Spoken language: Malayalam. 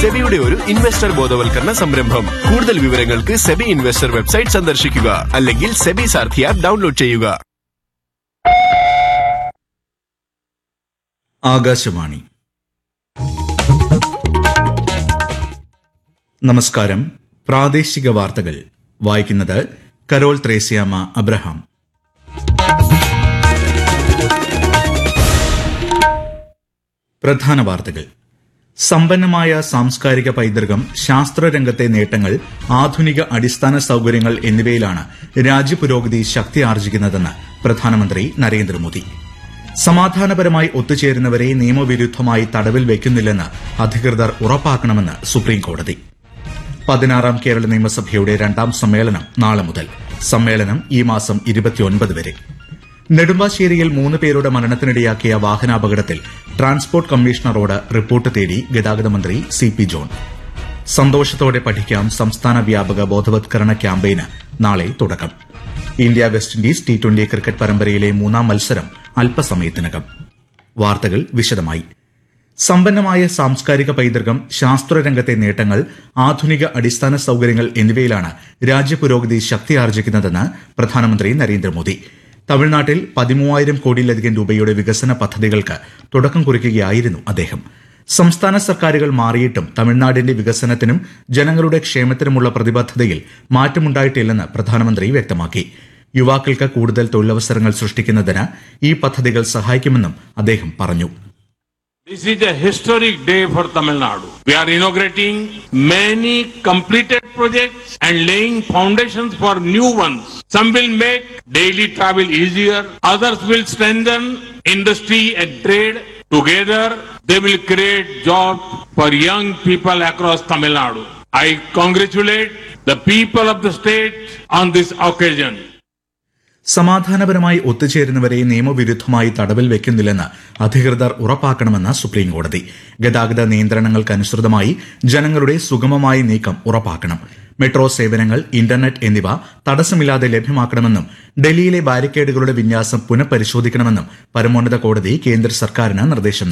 സെബിയുടെ ഒരു ഇൻവെസ്റ്റർ ബോധവൽക്കരണ സംരംഭം. കൂടുതൽ വിവരങ്ങൾക്ക് സെബി ഇൻവെസ്റ്റർ വെബ്സൈറ്റ് സന്ദർശിക്കുക അല്ലെങ്കിൽ സെബി സാർഥി ആപ്പ് ഡൗൺലോഡ് ചെയ്യുക. ആകാശവാണി. നമസ്കാരം. പ്രാദേശിക വാർത്തകൾ വായിക്കുന്നത് കരോൾ ത്രേസ്യാമ അബ്രഹാം. പ്രധാന വാർത്തകൾ. സമ്പന്നമായ സാംസ്കാരിക പൈതൃകം, ശാസ്ത്രരംഗത്തെ നേട്ടങ്ങൾ, ആധുനിക അടിസ്ഥാന സൌകര്യങ്ങൾ എന്നിവയിലാണ് രാജ്യപുരോഗതി ശക്തി ആർജിക്കുന്നതെന്ന് പ്രധാനമന്ത്രി നരേന്ദ്രമോദി. സമാധാനപരമായി ഒത്തുചേരുന്നവരെ നിയമവിരുദ്ധമായി തടവിൽ വയ്ക്കുന്നില്ലെന്ന് അധികൃതർ ഉറപ്പാക്കണമെന്ന് സുപ്രീംകോടതി. 16ാം കേരള നിയമസഭയുടെ 2ാം സമ്മേളനം നാളെ മുതൽ. സമ്മേളനം ഈ മാസം 29 വരെ. നെടുമ്പാശ്ശേരിയിൽ 3 പേരുടെ മരണത്തിനിടയാക്കിയ വാഹനാപകടത്തിൽ ട്രാൻസ്പോർട്ട് കമ്മീഷണറോട് റിപ്പോർട്ട് തേടി ഗതാഗത മന്ത്രി CP ജോൺ. സന്തോഷത്തോടെ പഠിക്കാം സംസ്ഥാന വ്യാപക ബോധവത്കരണ ക്യാമ്പയിന് നാളെ തുടക്കം. India west Indies T20 cricket പരമ്പരയിലെ 3ാം മത്സരം അല്പസമയത്തിനകം. വാർത്തകൾ വിശദമായി. സമ്പന്നമായ സാംസ്കാരിക പൈതൃകം, ശാസ്ത്രരംഗത്തെ നേട്ടങ്ങൾ, ആധുനിക അടിസ്ഥാന സൌകര്യങ്ങൾ എന്നിവയിലാണ് രാജ്യപുരോഗതി ശക്തിയാർജിക്കുന്നതെന്ന് പ്രധാനമന്ത്രി നരേന്ദ്രമോദി. തമിഴ്നാട്ടിൽ 13,000 കോടിയിലധികം രൂപയുടെ വികസന പദ്ധതികൾക്ക് തുടക്കം കുറിക്കുകയായിരുന്നു അദ്ദേഹം. സംസ്ഥാന സർക്കാരുകൾ മാറിയിട്ടും തമിഴ്നാടിന്റെ വികസനത്തിനും ജനങ്ങളുടെ ക്ഷേമത്തിനുമുള്ള പ്രതിബദ്ധതയിൽ മാറ്റമുണ്ടായിട്ടില്ലെന്ന് പ്രധാനമന്ത്രി വ്യക്തമാക്കി. യുവാക്കൾക്ക് കൂടുതൽ തൊഴിലവസരങ്ങൾ സൃഷ്ടിക്കുന്നതിന് ഈ പദ്ധതികൾ സഹായിക്കുമെന്നും അദ്ദേഹം പറഞ്ഞു. This is a historic day for Tamil Nadu. We are inaugurating many completed projects and laying foundations for new ones. Some will make daily travel easier, others will strengthen industry and trade. Together, they will create jobs for young people across Tamil Nadu. I congratulate the people of the state on this occasion. സമാധാനപരമായി ഒത്തുചേരുന്നവരെ നിയമവിരുദ്ധമായി തടവിൽ വയ്ക്കുന്നില്ലെന്ന് അധികൃതർ ഉറപ്പാക്കണമെന്ന് സുപ്രീംകോടതി. ഗതാഗത നിയന്ത്രണങ്ങൾക്കനുസൃതമായി ജനങ്ങളുടെ സുഗമമായ നീക്കം ഉറപ്പാക്കണം. മെട്രോ സേവനങ്ങൾ, ഇന്റർനെറ്റ് എന്നിവ തടസ്സമില്ലാതെ ലഭ്യമാക്കണമെന്നും ഡൽഹിയിലെ ബാരിക്കേഡുകളുടെ വിന്യാസം പുനഃപരിശോധിക്കണമെന്നും പരമോന്നത കോടതി കേന്ദ്ര സർക്കാരിന് നിർദ്ദേശം